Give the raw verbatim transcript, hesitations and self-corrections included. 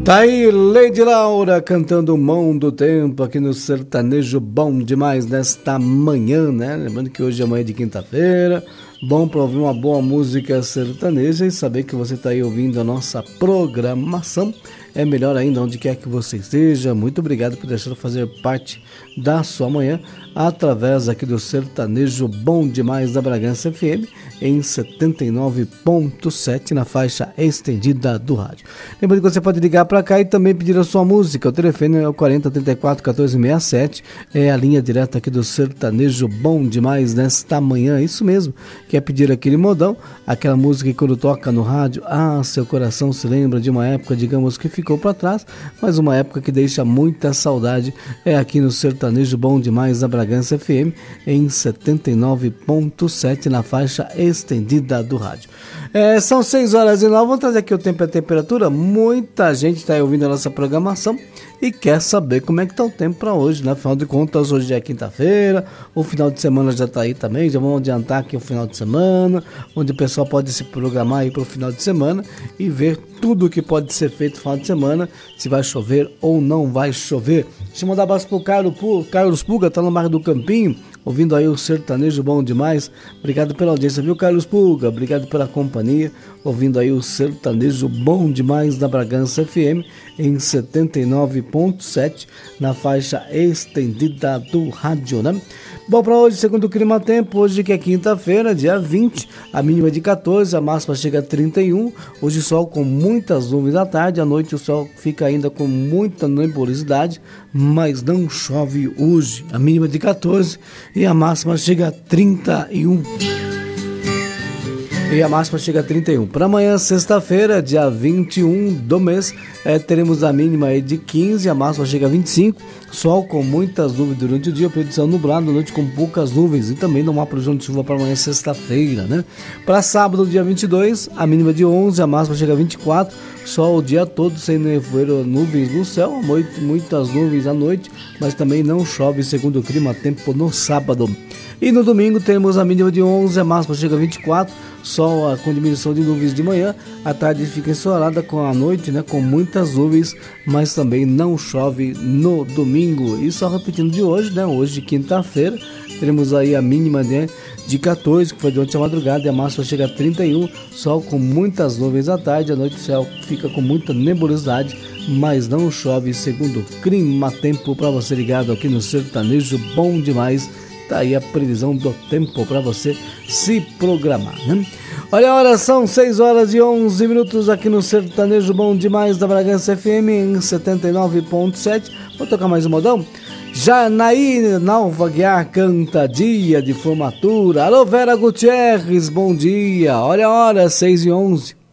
Tá aí Lady Laura cantando Mão do Tempo aqui no Sertanejo Bom Demais nesta manhã, né? Lembrando que hoje é manhã de quinta-feira, bom para ouvir uma boa música sertaneja e saber que você tá aí ouvindo a nossa programação. É melhor ainda onde quer que você esteja. Muito obrigado por deixar eu fazer parte da sua manhã através aqui do Sertanejo Bom Demais da Bragança F M em setenta e nove ponto sete na faixa estendida do rádio. Lembrando que você pode ligar para cá e também pedir a sua música. O telefone é o quarenta, trinta e quatro, quatorze, sessenta e sete. É a linha direta aqui do Sertanejo Bom Demais nesta manhã. Isso mesmo. Quer pedir aquele modão, aquela música que quando toca no rádio, ah, seu coração se lembra de uma época, digamos que ficou para trás, mas uma época que deixa muita saudade. É aqui no Sertanejo Bom Demais da Bragança F M em setenta e nove ponto sete na faixa estendida do rádio. É, são seis horas e nove, vamos trazer aqui o tempo e a temperatura. Muita gente está ouvindo a nossa programação e quer saber como é que está o tempo para hoje, né? Afinal de contas, hoje é quinta-feira, o final de semana já está aí também, já vamos adiantar aqui o final de semana, onde o pessoal pode se programar aí para o final de semana e ver tudo o que pode ser feito no final de semana, se vai chover ou não vai chover. Deixa eu mandar um abraço pro Carlos, Carlos Puga, tá no Mar do Campinho, ouvindo aí o Sertanejo Bom Demais. Obrigado pela audiência, viu, Carlos Puga? Obrigado pela companhia, ouvindo aí o Sertanejo Bom Demais da Bragança F M em setenta e nove ponto sete na faixa estendida do rádio, né? Bom, para hoje, segundo o Clima Tempo, hoje que é quinta-feira, dia vinte, a mínima de catorze, a máxima chega a trinta e um, hoje sol com muitas nuvens à tarde, à noite o sol fica ainda com muita nebulosidade, mas não chove hoje, a mínima de catorze e a máxima chega a trinta e um. E a máxima chega a trinta e um. Para amanhã, sexta-feira, dia vinte e um do mês, é, teremos a mínima aí de quinze, a máxima chega a vinte e cinco. Sol com muitas nuvens durante o dia, previsão nublado, noite com poucas nuvens e também não há previsão de chuva para amanhã, sexta-feira, né? Para sábado, dia vinte e dois, a mínima de onze, a máxima chega a vinte e quatro. Sol o dia todo sem nevoeiro, nuvens no céu, muitas nuvens à noite, mas também não chove segundo o Clima Tempo no sábado. E no domingo temos a mínima de onze, a máxima chega a vinte e quatro, sol com diminuição de nuvens de manhã, a tarde fica ensolarada com a noite, né, com muitas nuvens, mas também não chove no domingo. E só repetindo de hoje, né, hoje quinta-feira, teremos aí a mínima, né, de catorze, que foi de ontem à madrugada, e a máxima chega a trinta e um, sol com muitas nuvens à tarde, à noite o céu fica com muita nebulosidade, mas não chove segundo o Clima Tempo, para você ligado aqui no Sertanejo Bom Demais. Tá aí a previsão do tempo para você se programar, né? Olha a hora, são seis horas e onze minutos aqui no Sertanejo Bom Demais da Bragança F M em setenta e nove ponto sete. Vou tocar mais um modão? Janaína Nalva Guiar canta Dia de Formatura. Alô, Vera Gutierrez, bom dia. Olha a hora, seis e onze.